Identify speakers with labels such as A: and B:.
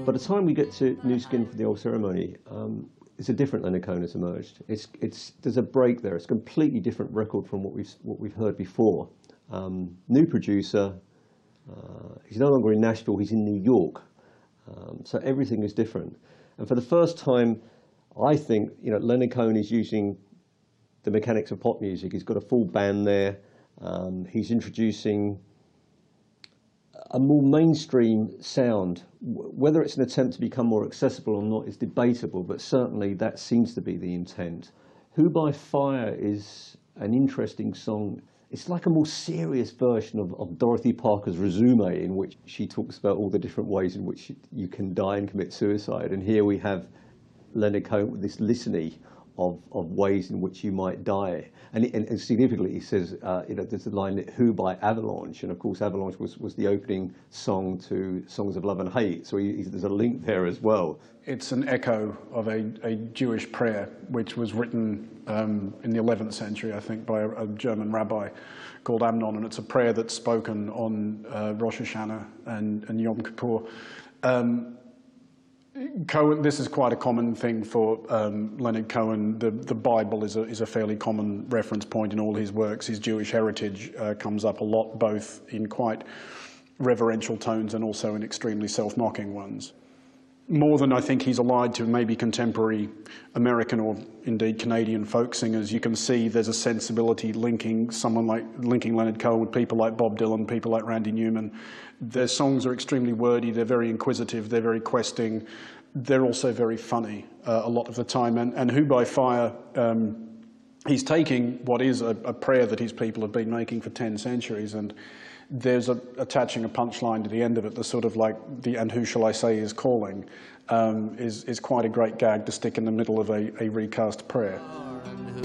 A: By the time we get to New Skin for the Old Ceremony, it's a different Leonard Cohen has emerged. There's a break there. It's a completely different record from what we've heard before. New producer. He's no longer in Nashville. He's in New York. So everything is different. And for the first time, I think Leonard Cohen is using the mechanics of pop music. He's got a full band there. He's introducing a more mainstream sound. Whether it's an attempt to become more accessible or not is debatable, but certainly that seems to be the intent. Who by Fire is an interesting song. It's like a more serious version of Dorothy Parker's Resume, in which she talks about all the different ways in which you can die and commit suicide. And here we have Leonard Cohen with this litany of ways in which you might die. And significantly, he says, there's a line, Who by Avalanche. And of course, Avalanche was the opening song to Songs of Love and Hate. So there's a link there as well.
B: It's an echo of a Jewish prayer, which was written in the 11th century, I think, by a German rabbi called Amnon. And it's a prayer that's spoken on Rosh Hashanah and Yom Kippur. Cohen, this is quite a common thing for Leonard Cohen. The Bible is a fairly common reference point in all his works. His Jewish heritage comes up a lot, both in quite reverential tones and also in extremely self-mocking ones. More than I think he's allied to maybe contemporary American or indeed Canadian folk singers, you can see there's a sensibility linking Leonard Cohen with people like Bob Dylan, people like Randy Newman. Their songs are extremely wordy, they're very inquisitive, they're very questing, they're also very funny a lot of the time. And Who by Fire, he's taking what is a prayer that his people have been making for 10 centuries, and there's attaching a punchline to the end of it, the sort of like the "and who shall I say is calling," is quite a great gag to stick in the middle of a recast prayer.